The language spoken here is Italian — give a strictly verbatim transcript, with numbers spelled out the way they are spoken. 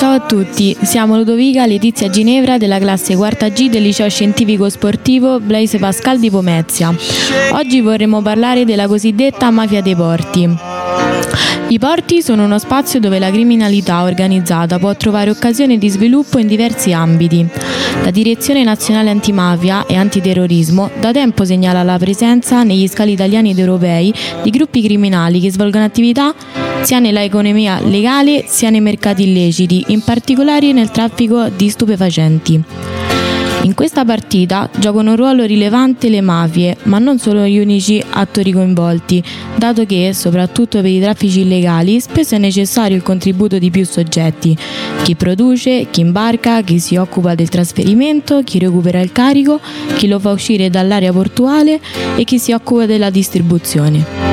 Ciao a tutti, siamo Ludovica Letizia Ginevra della classe quarta G del liceo scientifico sportivo Blaise Pascal di Pomezia. Oggi vorremmo parlare della cosiddetta mafia dei porti. I porti sono uno spazio dove la criminalità organizzata può trovare occasione di sviluppo in diversi ambiti. La Direzione Nazionale Antimafia e Antiterrorismo da tempo segnala la presenza negli scali italiani ed europei di gruppi criminali che svolgono attività sia nella economia legale sia nei mercati illeciti, in particolare nel traffico di stupefacenti. In questa partita giocano un ruolo rilevante le mafie, ma non sono gli unici attori coinvolti, dato che, soprattutto per i traffici illegali, spesso è necessario il contributo di più soggetti: chi produce, chi imbarca, chi si occupa del trasferimento, chi recupera il carico, chi lo fa uscire dall'area portuale e chi si occupa della distribuzione.